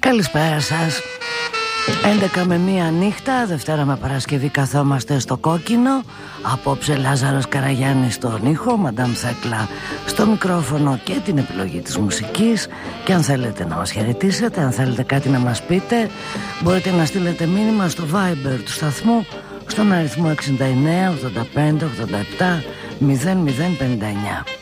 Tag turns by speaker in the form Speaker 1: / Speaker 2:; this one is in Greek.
Speaker 1: Καλησπέρα σας. 11 με 1 νύχτα, Δευτέρα με Παρασκευή καθόμαστε στο κόκκινο. Απόψε Λάζαρος Καραγιάννης στον ήχο, Μαντάμ Θέκλα στο μικρόφωνο και την επιλογή της μουσικής. Και αν θέλετε να μας χαιρετήσετε, αν θέλετε κάτι να μας πείτε, μπορείτε να στείλετε μήνυμα στο Viber του σταθμού στον αριθμό 69 85 87 0059.